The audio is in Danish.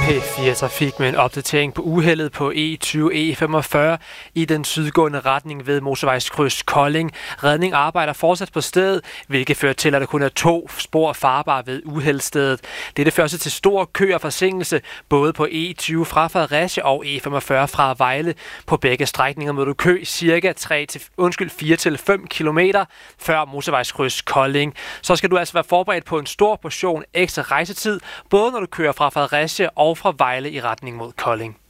P4 Trafik med en opdatering på uheldet på E20/E45 i den sydgående retning ved motorvejskryds Kolding. Redning arbejder fortsat på stedet, hvilket fører til, at der kun er 2 spor farbare ved uheldsstedet. Dette fører til stor kø og forsinkelse både på E20 fra Fredericia og E45 fra Vejle. På begge strækninger møder du kø cirka 4-5 kilometer før motorvejskryds Kolding. Så skal du altså være forberedt på en stor portion ekstra rejsetid, både når du kører fra Fredericia og fra Vejle i retning mod Kolding.